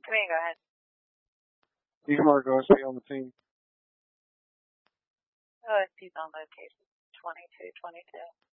Come in, go ahead. D-Mark OSP on the team. OSP's on location 2222.